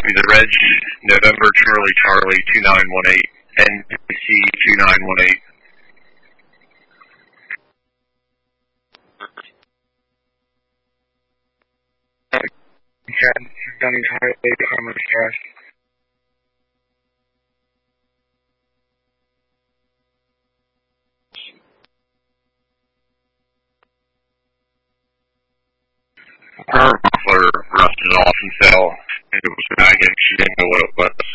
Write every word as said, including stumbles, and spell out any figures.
copy the reg, November Charlie Charlie two nine one eight, N P C two nine one eight. County Highway Commerce Cash. Her muffler rusted off and fell. It was dragging. She didn't know what it was.